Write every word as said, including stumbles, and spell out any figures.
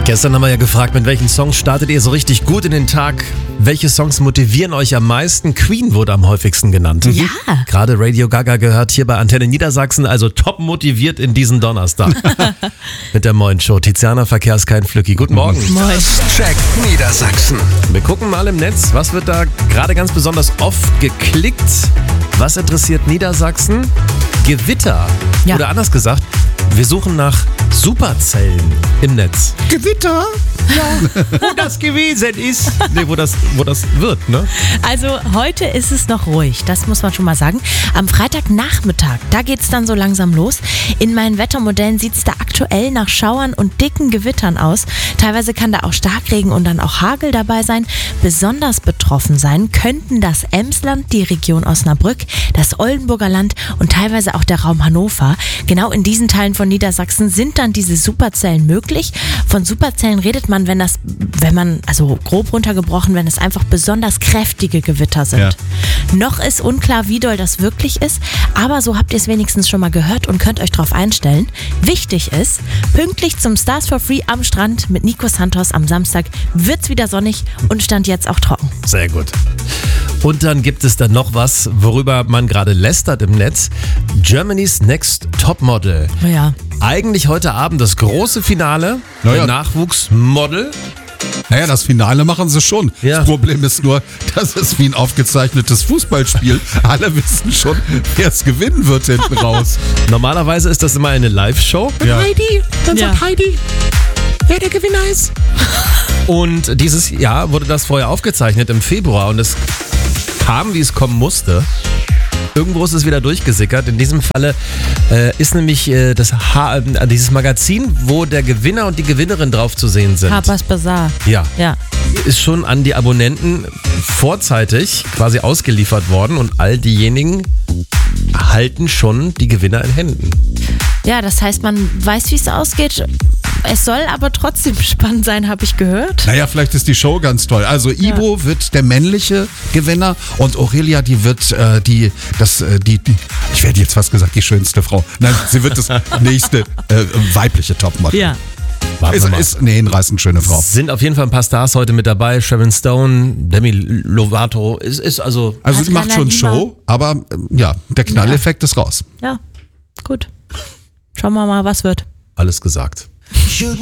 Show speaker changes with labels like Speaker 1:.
Speaker 1: Gestern haben wir ja gefragt, mit welchen Songs startet ihr so richtig gut in den Tag? Welche Songs motivieren euch am meisten? Queen wurde am häufigsten genannt.
Speaker 2: Ja.
Speaker 1: Gerade Radio Gaga gehört hier bei Antenne Niedersachsen, also top motiviert in diesen Donnerstag. Mit der Moin Show. Tiziana Verkehrs kein Flücki. Guten Morgen.
Speaker 2: Moin.
Speaker 3: Check Niedersachsen.
Speaker 1: Wir gucken mal im Netz, was wird da gerade ganz besonders oft geklickt? Was interessiert Niedersachsen? Gewitter.
Speaker 2: Ja.
Speaker 1: Oder anders gesagt, wir suchen nach Superzellen im Netz.
Speaker 3: Gewitter?
Speaker 1: Wo das gewesen ist. Nee, wo das, wo das wird, ne?
Speaker 2: Also heute ist es noch ruhig, das muss man schon mal sagen. Am Freitagnachmittag, da geht es dann so langsam los. In meinen Wettermodellen sieht es da aktuell nach Schauern und dicken Gewittern aus. Teilweise kann da auch Starkregen und dann auch Hagel dabei sein. Besonders betroffen sein könnten das Emsland, die Region Osnabrück, das Oldenburger Land und teilweise auch der Raum Hannover. Genau in diesen Teilen von Niedersachsen sind dann diese Superzellen möglich. Von Superzellen redet man, wenn das, wenn man, also grob runtergebrochen, wenn es einfach besonders kräftige Gewitter sind.
Speaker 3: Ja.
Speaker 2: Noch ist unklar, wie doll das wirklich ist, aber so habt ihr es wenigstens schon mal gehört und könnt euch drauf einstellen. Wichtig ist, pünktlich zum Stars for Free am Strand mit Nico Santos am Samstag wird's wieder sonnig und stand jetzt auch trocken.
Speaker 1: Sehr gut. Und dann gibt es dann noch was, worüber man gerade lästert im Netz. Germany's Next Topmodel.
Speaker 2: Ja.
Speaker 1: Eigentlich heute Abend das große Finale.
Speaker 3: Naja.
Speaker 1: Der Nachwuchsmodel.
Speaker 3: Naja, das Finale machen sie schon.
Speaker 1: Ja.
Speaker 3: Das Problem ist nur, das ist wie ein aufgezeichnetes Fußballspiel. Alle wissen schon, wer es gewinnen wird hinten raus.
Speaker 1: Normalerweise ist das immer eine Live-Show.
Speaker 3: Ja.
Speaker 1: Heidi, dann
Speaker 2: Ja.
Speaker 1: sagt Heidi, wer der Gewinner ist. Und dieses Jahr wurde das vorher aufgezeichnet im Februar und es kam, wie es kommen musste. Irgendwo ist es wieder durchgesickert. In diesem Falle äh, ist nämlich äh, das ha- äh, dieses Magazin, wo der Gewinner und die Gewinnerin drauf zu sehen sind.
Speaker 2: Harper's Bazaar.
Speaker 1: Ja,
Speaker 2: Ja.
Speaker 1: ist schon an die Abonnenten vorzeitig quasi ausgeliefert worden und all diejenigen halten schon die Gewinner in Händen.
Speaker 2: Ja, das heißt, man weiß, wie es ausgeht. Es soll aber trotzdem spannend sein, habe ich gehört.
Speaker 3: Naja, vielleicht ist die Show ganz toll. Also Ibo ja. wird der männliche Gewinner und Aurelia, die wird äh, die, das, äh, die, die, ich werde jetzt fast gesagt, die schönste Frau. Nein, sie wird das nächste äh, weibliche Topmodel.
Speaker 2: Ja.
Speaker 1: Warten
Speaker 3: Ist,
Speaker 1: wir mal.
Speaker 3: ist eine hinreißend schöne Frau.
Speaker 1: Sind auf jeden Fall ein paar Stars heute mit dabei. Sharon Stone, Demi Lovato. Ist, ist also.
Speaker 3: Also sie macht schon
Speaker 2: Adrenalin.
Speaker 3: Show, aber äh, ja, der Knalleffekt ist raus.
Speaker 2: Ja, gut. Schauen wir mal, was wird.
Speaker 1: Alles gesagt.